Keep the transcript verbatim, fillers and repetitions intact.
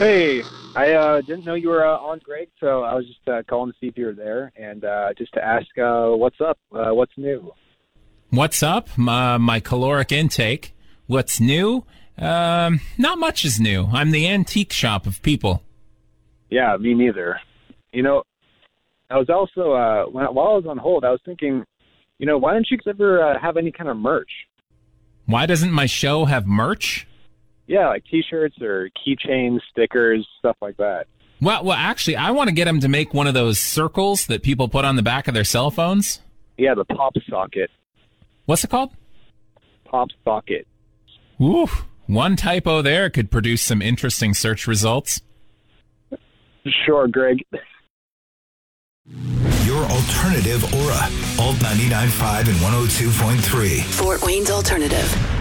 Hey, I uh, didn't know you were uh, on, Greg, so I was just uh, calling to see if you were there and uh, just to ask uh, what's up, uh, what's new. What's up? My, my caloric intake. What's new? Um, not much is new. I'm the antique shop of people. Yeah, me neither. You know, I was also, uh, when, while I was on hold, I was thinking, you know, why don't you ever uh, have any kind of merch? Why doesn't my show have merch? Yeah, like T-shirts or keychains, stickers, stuff like that. Well, well, actually, I want to get them to make one of those circles that people put on the back of their cell phones. Yeah, the pop socket. What's it called? Pop socket. Ooh, one typo there could produce some interesting search results. Sure, Greg. Your alternative Aura. Alt ninety-nine point five and one oh two point three. Fort Wayne's Alternative.